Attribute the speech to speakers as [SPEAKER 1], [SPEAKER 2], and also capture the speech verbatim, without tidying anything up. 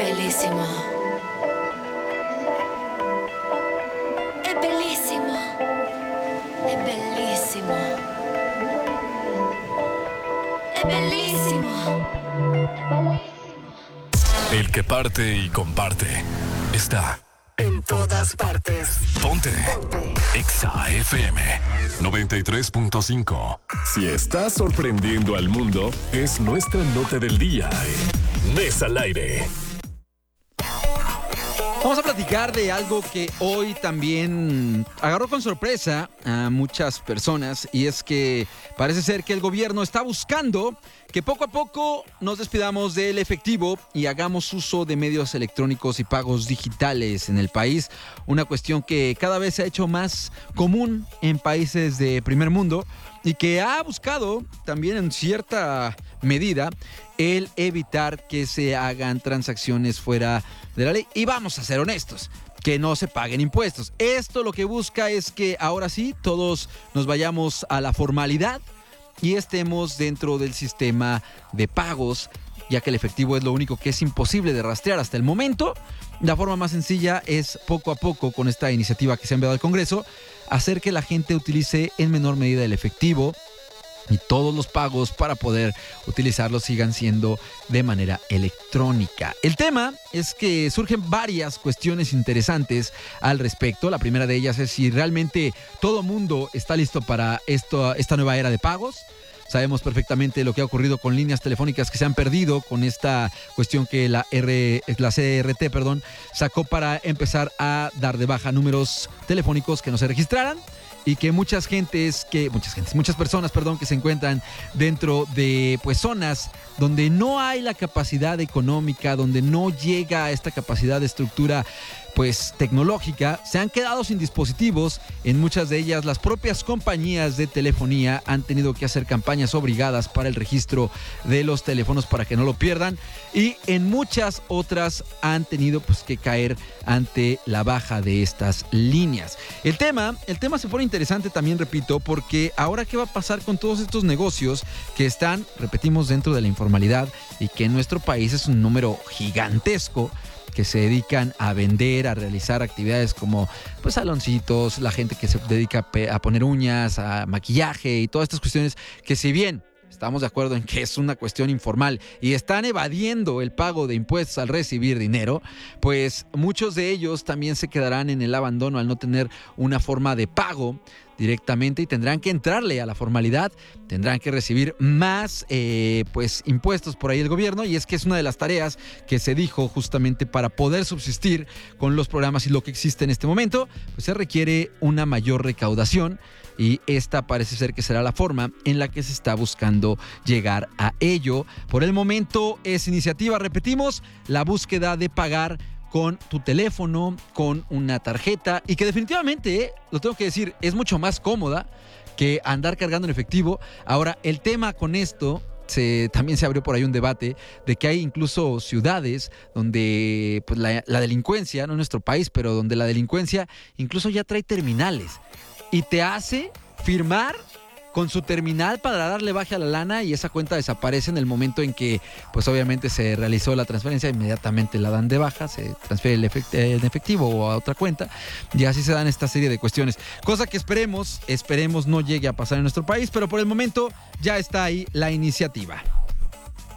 [SPEAKER 1] bellissimo. È bellissimo. È bellissimo. È bellissimo.
[SPEAKER 2] El que parte y comparte está
[SPEAKER 3] En todas partes.
[SPEAKER 2] Ponte Exa F M noventa y tres punto cinco.
[SPEAKER 3] Si estás sorprendiendo al mundo, es nuestra nota del día en Mesa al Aire.
[SPEAKER 4] Vamos a platicar de algo que hoy también agarró con sorpresa a muchas personas, y es que parece ser que el gobierno está buscando que poco a poco nos despidamos del efectivo y hagamos uso de medios electrónicos y pagos digitales en el país, una cuestión que cada vez se ha hecho más común en países de primer mundo y que ha buscado también en cierta medida el evitar que se hagan transacciones fuera de la ley. Y vamos a ser honestos, que no se paguen impuestos. Esto lo que busca es que ahora sí todos nos vayamos a la formalidad y estemos dentro del sistema de pagos, ya que el efectivo es lo único que es imposible de rastrear hasta el momento. La forma más sencilla es poco a poco, con esta iniciativa que se ha enviado al Congreso, hacer que la gente utilice en menor medida el efectivo y todos los pagos para poder utilizarlos sigan siendo de manera electrónica. El tema es que surgen varias cuestiones interesantes al respecto. La primera de ellas es si realmente todo mundo está listo para esto, esta nueva era de pagos. Sabemos perfectamente lo que ha ocurrido con líneas telefónicas que se han perdido con esta cuestión que la, R, la C R T perdón, sacó para empezar a dar de baja números telefónicos que no se registraran, y que muchas gentes, que muchas gentes, muchas personas, perdón, que se encuentran dentro de pues zonas donde no hay la capacidad económica, donde no llega a esta capacidad de estructura pues tecnológica, se han quedado sin dispositivos. En muchas de ellas las propias compañías de telefonía han tenido que hacer campañas obligadas para el registro de los teléfonos para que no lo pierdan, y en muchas otras han tenido pues que caer ante la baja de estas líneas. El tema, el tema se pone interesante también, repito, porque ahora qué va a pasar con todos estos negocios que están, repetimos, dentro de la informalidad y que en nuestro país es un número gigantesco, que se dedican a vender, a realizar actividades como pues saloncitos, la gente que se dedica a poner uñas, a maquillaje y todas estas cuestiones que, si bien estamos de acuerdo en que es una cuestión informal y están evadiendo el pago de impuestos al recibir dinero, pues muchos de ellos también se quedarán en el abandono al no tener una forma de pago directamente y tendrán que entrarle a la formalidad, tendrán que recibir más eh, pues impuestos por ahí el gobierno, y es que es una de las tareas que se dijo justamente para poder subsistir con los programas y lo que existe en este momento, pues se requiere una mayor recaudación, y esta parece ser que será la forma en la que se está buscando llegar a ello. Por el momento es iniciativa, repetimos, la búsqueda de pagar con tu teléfono, con una tarjeta, y que definitivamente, eh, lo tengo que decir, es mucho más cómoda que andar cargando en efectivo. Ahora, el tema con esto, se, también se abrió por ahí un debate de que hay incluso ciudades donde pues, la, la delincuencia, no en nuestro país, pero donde la delincuencia incluso ya trae terminales y te hace firmar con su terminal para darle baje a la lana, y esa cuenta desaparece en el momento en que pues obviamente se realizó la transferencia. Inmediatamente la dan de baja, se transfiere el efect- en efectivo o a otra cuenta, y así se dan esta serie de cuestiones, cosa que esperemos, esperemos no llegue a pasar en nuestro país, pero por el momento ya está ahí la iniciativa.